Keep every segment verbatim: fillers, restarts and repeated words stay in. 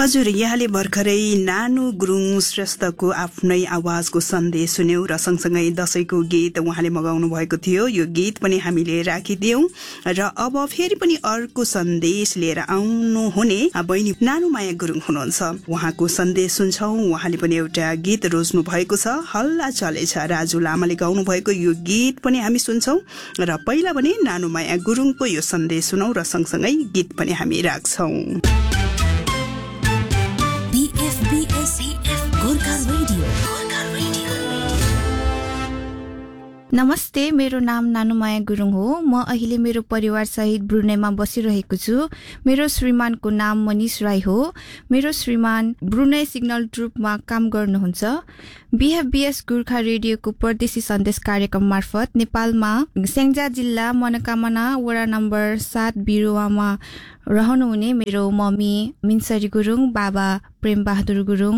हजुर, यहाँले भर्खरै नानु गुरुङ श्रेष्ठको आफ्नै आवाजको सन्देश सुन्यौं र सँगसँगै दशैंको गीत उहाँले मगाउनु भएको थियो। यो गीत पनि हामीले राखिदियौं र अब फेरि पनि अर्को सन्देश लिएर आउनु हुने बहिनी नानुमाया गुरुङ हुनुहुन्छ। उहाँको सन्देश सुन्छौं। उहाँले पनि एउटा गीत रोज्नु भएको छ, हल्ला चलेछ, राजु लामाले गाउनु भएको यो गीत पनि हामी सुन्छौं र पहिला भने नानुमाया गुरुङको यो सन्देश सुनौ र सँगसँगै गीत पनि हामी राख्छौं। नमस्ते, मेरो नाम नानुमाया गुरुङ हो। म अहिले मेरो परिवार सहित ब्रुनेमा बसिरहेको छु। मेरो श्रीमानको नाम मनिष राई हो। मेरो श्रीमान ब्रुने सिग्नल ट्रुपमा काम गर्नुहुन्छ। बीएफबीएस गोर्खा रेडियोको परदेशी सन्देश कार्यक्रम मार्फत नेपालमा स्याङ्जा जिल्ला मनोकामना वडा नम्बर सात बिरुवामा रहनुहुने मेरो मम्मी मिन्सरी गुरुङ, बाबा प्रेम बहादुर गुरुङ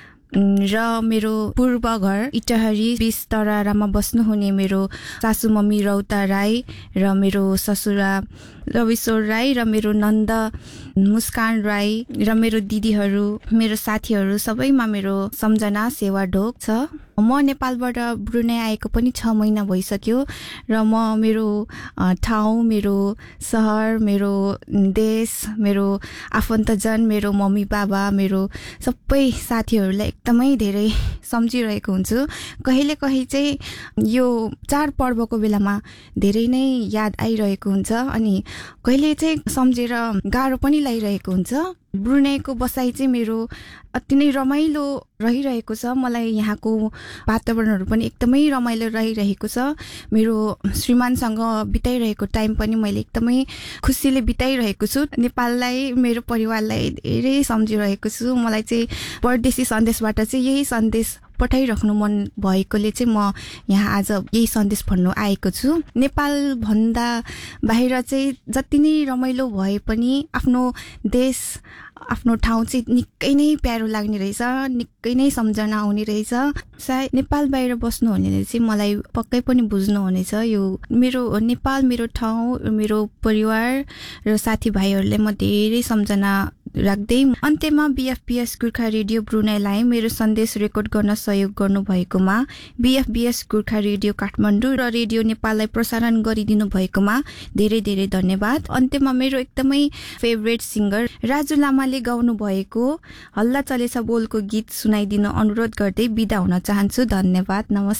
र मेरो पूर्व घर इटहरी बीस तरारामा बस्नुहुने मेरो सासू मम्मी रौता राई र मेरो ससुरा रविश्वर राई र मेरो नन्द मुस्कान राई र मेरो दिदीहरू, मेरो साथीहरू सबैमा मेरो सम्झना सेवा ढोक छ। म नेपालबाट ब्रुने आएको पनि छ महिना भइसक्यो र म मेरो ठाउँ, मेरो सहर, मेरो देश, मेरो आफन्तजन, मेरो मम्मी बाबा, मेरो सबै साथीहरूलाई एकदमै धेरै सम्झिरहेको हुन्छु। कहिले कहीँ चाहिँ यो चाडपर्वको बेलामा धेरै नै याद आइरहेको हुन्छ अनि कहिले चाहिँ सम्झेर गाह्रो पनि लागिरहेको हुन्छ। ब्रुनेको बसाइ चाहिँ मेरो अति नै रमाइलो रहिरहेको छ। मलाई यहाँको वातावरणहरू पनि एकदमै रमाइलो रहिरहेको छ। मेरो श्रीमानसँग बिताइरहेको टाइम पनि मैले एकदमै खुसीले बिताइरहेको छु। नेपाललाई, मेरो परिवारलाई धेरै सम्झिरहेको छु। मलाई चाहिँ परदेशी सन्देशबाट चाहिँ यही सन्देश पठाइराख्नु मन भएकोले चाहिँ म यहाँ आज यही सन्देश भन्नु आएको छु। नेपाल भन्दा बाहिर चाहिँ जति नै रमाइलो भए पनि आफ्नो देश, आफ्नो ठाउँ चाहिँ निकै नै प्यारो लाग्ने रहेछ, निकै नै सम्झना आउने रहेछ। सायद नेपाल बाहिर बस्नुहुनेले चाहिँ मलाई पक्कै पनि बुझ्नुहुनेछ। यो मेरो नेपाल, मेरो ठाउँ, मेरो परिवार र साथीभाइहरूलाई म धेरै सम्झना राख्दै अन्त्यमा बीएफबीएस गोर्खा रेडियो ब्रुनेलाई मेरो सन्देश रेकर्ड गर्न सहयोग गर्नुभएकोमा, बीएफबीएस गोर्खा रेडियो काठमाडौँ र रेडियो नेपाललाई प्रसारण गरिदिनु भएकोमा धेरै धेरै धन्यवाद। अन्त्यमा मेरो एकदमै फेभरेट सिङ्गर राजु लामाले गाउनु भएको हल्ला चलेछ बोलको गीत सुनाइदिनु अनुरोध गर्दै बिदा हुन चाहन्छु। धन्यवाद, नमस्ते।